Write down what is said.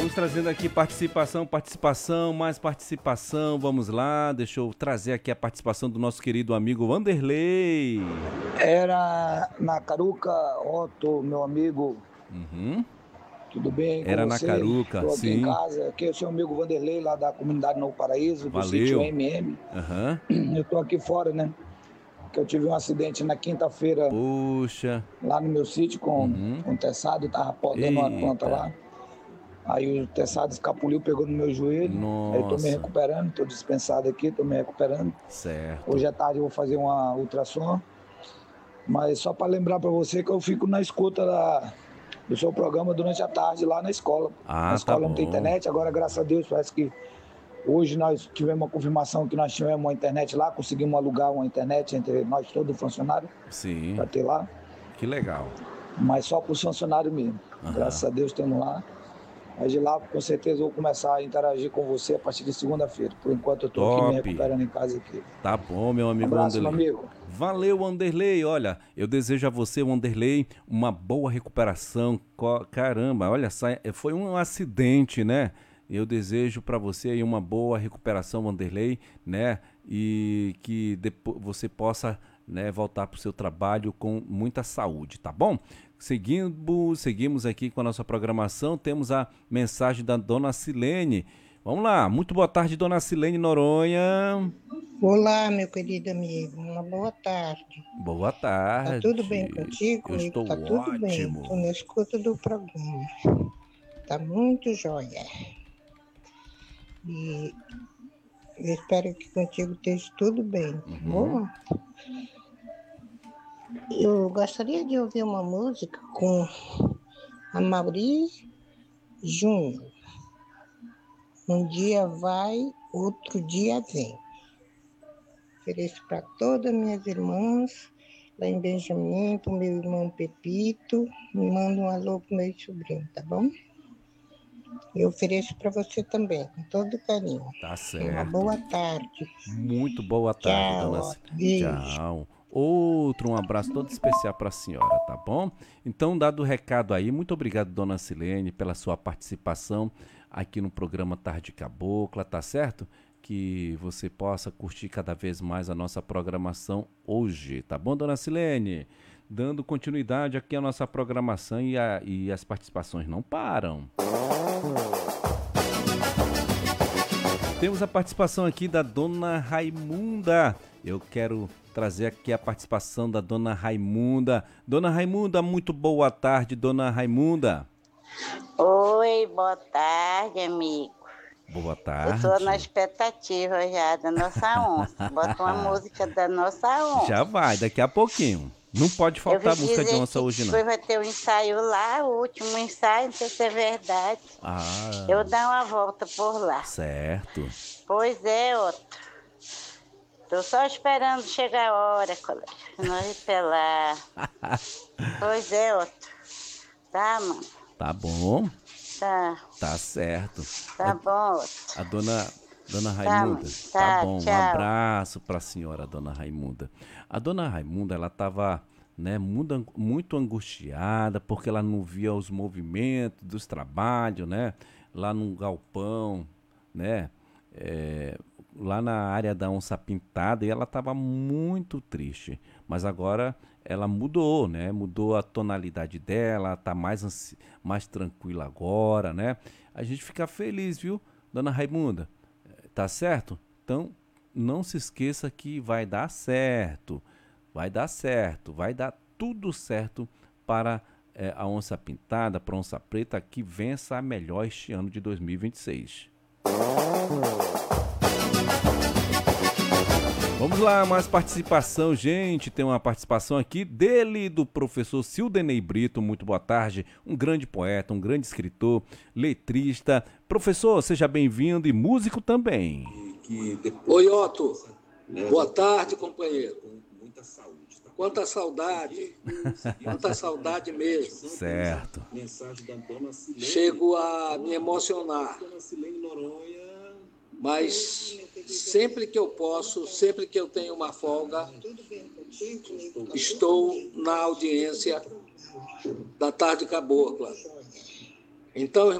Vamos trazendo aqui participação, mais participação. Vamos lá, deixa eu trazer aqui a participação do nosso querido amigo Wanderley. Era na Caruca, Otto, meu amigo. Tudo bem Era com na você? Caruca, Estou aqui em sim. casa. Aqui é o seu amigo Wanderlei, lá da comunidade Novo Paraíso, do sítio Valeu. MM. Aham. Eu estou aqui fora, né? Porque eu tive um acidente na quinta-feira Puxa. lá no meu sítio com um teçado, estava podando uma planta Eita. lá. Aí o teçado escapuliu, pegou no meu joelho. Aí eu estou me Nossa. recuperando, estou dispensado aqui, estou me recuperando. Certo. Hoje à tarde eu vou fazer uma ultrassom. Mas só para lembrar para você que eu fico na escuta do seu programa durante a tarde lá na escola. Na escola tá não tem bom. internet, agora graças a Deus parece que hoje nós tivemos uma confirmação que nós tivemos uma internet lá, conseguimos alugar uma internet entre nós todos funcionários. Sim. Para ter lá. Que legal. Mas só para os funcionários mesmo. Graças a Deus temos lá. Mas de lá com certeza eu vou começar a interagir com você a partir de segunda-feira. Por enquanto eu estou aqui me recuperando em casa aqui. Tá bom, meu amigo Abraço, Wanderlei. meu amigo. Valeu, Wanderlei. Olha, eu desejo a você, Wanderlei, uma boa recuperação. Caramba, olha só, foi um acidente, né? Eu desejo para você aí uma boa recuperação, Wanderlei, né? E que depois você possa, né, voltar para o seu trabalho com muita saúde, tá bom? Seguimos aqui com a nossa programação. Temos a mensagem da dona Silene. Vamos lá, muito boa tarde, dona Silene Noronha. Olá, meu querido amigo, uma boa tarde. Boa tarde. Tá tudo bem contigo? Eu estou tá tudo ótimo. bem, tô na escuta do programa. Tá muito jóia. E eu espero que contigo esteja tudo bem, tá bom? Eu gostaria de ouvir uma música com a Mauri Júnior. Um dia vai, outro dia vem. Ofereço para todas minhas irmãs, lá em Benjamin, para o meu irmão Pepito. Me manda um alô para o meu sobrinho, tá bom? Eu ofereço para você também, com todo carinho. Tá certo. Uma boa tarde. Muito boa tarde, Tchau, dona beijo. Tchau. Um abraço todo especial para a senhora, tá bom? Então, dado o recado aí, muito obrigado, dona Silene, pela sua participação aqui no programa Tarde Cabocla, tá certo? Que você possa curtir cada vez mais a nossa programação hoje, tá bom, dona Silene? Dando continuidade aqui à nossa programação e as participações não param. Temos a participação aqui da dona Raimunda. Eu quero trazer aqui a participação da dona Raimunda. Dona Raimunda, muito boa tarde, dona Raimunda. Oi, boa tarde, amigo. Boa tarde. Eu tô na expectativa já da nossa onça. Bota uma música da nossa onça. Já vai, daqui a pouquinho. Não pode faltar música de onça hoje, não. Depois vai ter um ensaio lá, o último ensaio, não sei se é verdade. Eu vou dar uma volta por lá. Certo. Pois é, Otto. Tô só esperando chegar a hora, colega. Nós ir pra lá. Pois é, Otto. Tá, mano? Tá bom. Tá certo. Tá bom, Otto. A dona Raimunda. Tá bom, tchau. Um abraço para a senhora, dona Raimunda. A dona Raimunda, ela estava, né, muito angustiada porque ela não via os movimentos dos trabalhos, né, lá no galpão, né, lá na área da onça pintada, e ela estava muito triste. Mas agora ela mudou, né, mudou a tonalidade dela, tá mais tranquila agora, né. A gente fica feliz, viu, dona Raimunda? Tá certo? Então, não se esqueça que vai dar certo. Vai dar tudo certo para a onça pintada, para a onça preta, que vença a melhor este ano de 2026. Vamos lá, mais participação, gente. Tem uma participação aqui dele, do professor Sildenei Brito. Muito boa tarde. Um grande poeta, um grande escritor, letrista. Professor, seja bem-vindo e músico também. Oi, Otto. Boa tarde, companheiro. Quanta saudade. Quanta saudade mesmo. Certo. Chego a me emocionar. Mas sempre que eu posso, sempre que eu tenho uma folga, estou na audiência da Tarde Cabocla. Então,